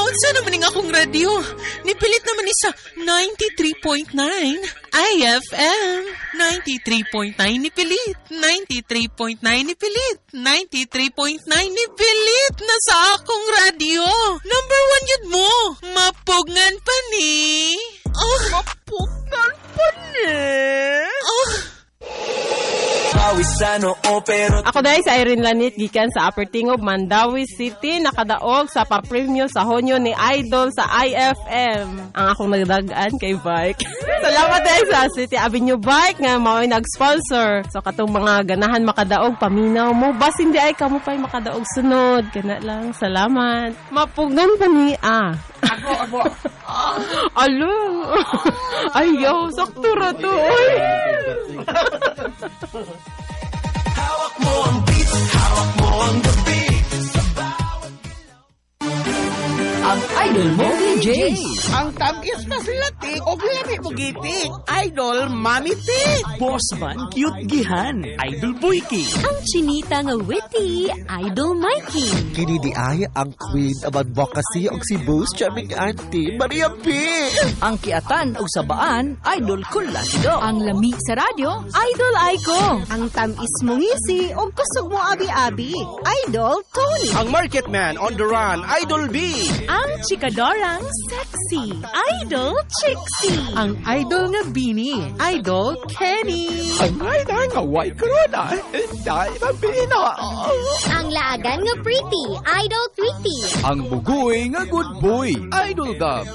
Unsa naman ning akong radyo? Nipilit naman ni sa 93.9 IFM. 93.9 nipilit. 93.9 nipilit. 93.9 nipilit na sa akong radyo. Number 1 yun mo. Mapugngan pa ni. Oh. Mapugngan pa ni? Oh. Ako dahil sa Irene Lanit, gikan sa Upper Tingob, Mandawi City, nakadaog sa pa-premyo sa honyo ni Idol sa IFM. Ang akong nagdagaan kay Bike. Salamat dahil sa City Avenue Bike nga mao'y nag-sponsor. So katong mga ganahan makadaog, paminaw mo. Bas hindi ay kamo pa'y makadaog sunod. Kana lang, salamat. Mapugnon pa ni Ako. Alo. Ayaw, saktura to. Uy. Hawak mo ang beat, hawak mo ang beat. Ang idol mo, DJ. Ang tamis na silatik o lami mo gitik. Idol, Mami Tik. Boss man, cute gihan. Idol Boyki. Ang chinita nga witty, Idol Mikey. Kini di ay ang queen of advocacy og si Boss Charming Auntie Maria P. Ang kiatan og sabaan, Idol Kulasido. Ang lami sa radyo, Idol Aiko. Ang tamis mong ngisi o kusog mo abi-abi, Idol Tony. Ang market man on the run, Idol B. Ang chikadorang sexy, Idol Trixie. Ang idol nga Bini, Idol Kenny. Ang idol nga white corona, dahil mabina. Ang laagan nga pretty, Idol Tweety. Ang bugoy nga good boy, Idol Gab.